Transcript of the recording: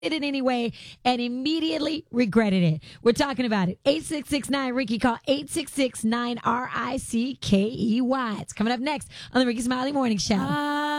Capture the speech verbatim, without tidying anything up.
it in any way and immediately regretted it. We're talking about it. eight six six nine Ricky. Call eight six six nine R I C K E Y. It's coming up next on the Ricky Smiley Morning Show.